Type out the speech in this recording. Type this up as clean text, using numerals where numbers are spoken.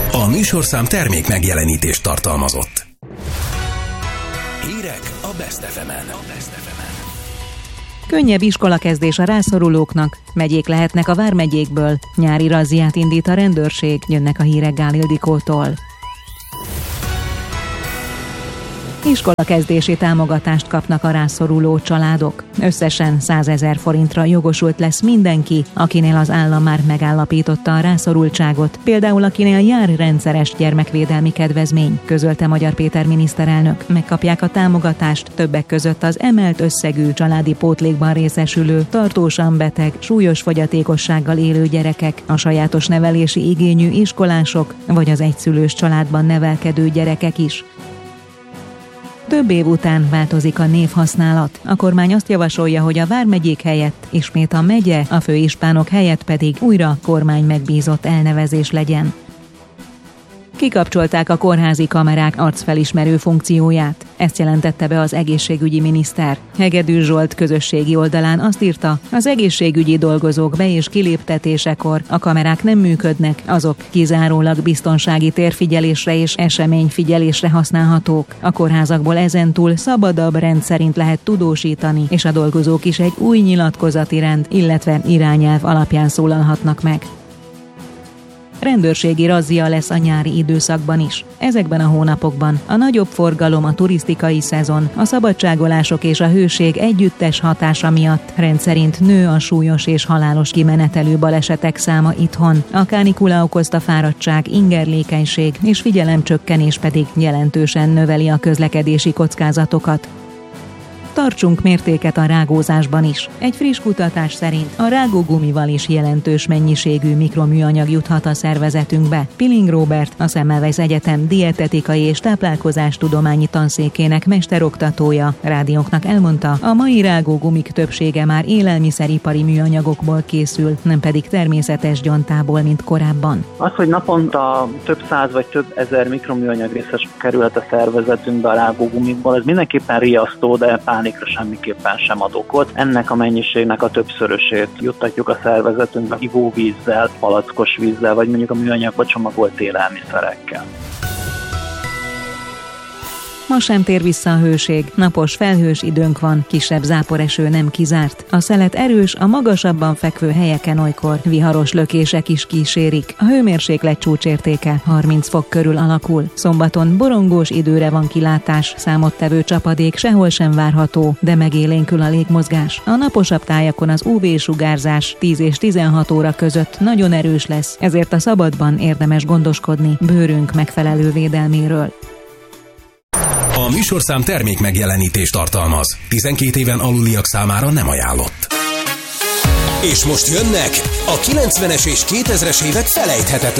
A műsorszám termék megjelenítést tartalmazott. Hírek a Best FM-en. Könnyebb iskolakezdés a rászorulóknak, megyék lehetnek a vármegyékből, nyári razziát indít a rendőrség, jönnek a hírek Gál Ildikótól. Iskolakezdési támogatást kapnak a rászoruló családok. Összesen 100 000 forintra jogosult lesz mindenki, akinél az állam már megállapította a rászorultságot, például akinél jár rendszeres gyermekvédelmi kedvezmény, közölte Magyar Péter miniszterelnök. Megkapják a támogatást többek között az emelt összegű családi pótlékban részesülő, tartósan beteg, súlyos fogyatékossággal élő gyerekek, a sajátos nevelési igényű iskolások, vagy az egyszülős családban nevelkedő gyerekek is. Több év után változik a névhasználat. A kormány azt javasolja, hogy a vármegyék helyett ismét a megye, a főispánok helyett pedig újra kormány megbízott elnevezés legyen. Kikapcsolták a kórházi kamerák arcfelismerő funkcióját. Ezt jelentette be az egészségügyi miniszter. Hegedűs Zsolt közösségi oldalán azt írta, az egészségügyi dolgozók be- és kiléptetésekor a kamerák nem működnek, azok kizárólag biztonsági térfigyelésre és eseményfigyelésre használhatók. A kórházakból ezentúl szabadabb rend szerint lehet tudósítani, és a dolgozók is egy új nyilatkozati rend, illetve irányelv alapján szólalhatnak meg. Rendőrségi razzia lesz a nyári időszakban is. Ezekben a hónapokban a nagyobb forgalom, a turisztikai szezon, a szabadságolások és a hőség együttes hatása miatt rendszerint nő a súlyos és halálos kimenetelő balesetek száma itthon. A kánikula okozta fáradtság, ingerlékenység és figyelemcsökkenés pedig jelentősen növeli a közlekedési kockázatokat. Tartsunk mértéket a rágózásban is. Egy friss kutatás szerint a rágógumival is jelentős mennyiségű mikroműanyag juthat a szervezetünkbe. Pilling Róbert, a Semmelweis Egyetem dietetikai és táplálkozástudományi tanszékének mesteroktatója rádiónknak elmondta, a mai rágógumik többsége már élelmiszeripari műanyagokból készül, nem pedig természetes gyontából, mint korábban. Az, hogy naponta több száz vagy több ezer mikroműanyag részes kerülhet a szervezetünkbe a rágógumikból, ez mindenképpen riasztó, de pánikra semmiképpen sem ad okot. Ennek a mennyiségnek a többszörösét juttatjuk a szervezetünkbe ivóvízzel, palackos vízzel, vagy mondjuk a műanyagba csomagolt élelmiszerekkel. Ma sem tér vissza a hőség, napos felhős időnk van, kisebb záporeső nem kizárt. A szelet erős, a magasabban fekvő helyeken olykor viharos lökések is kísérik. A hőmérséklet csúcsértéke 30 fok körül alakul. Szombaton borongós időre van kilátás, számottevő csapadék sehol sem várható, de megélénkül a légmozgás. A naposabb tájakon az UV-sugárzás 10 és 16 óra között nagyon erős lesz, ezért a szabadban érdemes gondoskodni bőrünk megfelelő védelméről. A műsorszám termék megjelenítést tartalmaz. 12 éven aluliak számára nem ajánlott. És most jönnek a 90-es és 2000-es évek felejthetetlen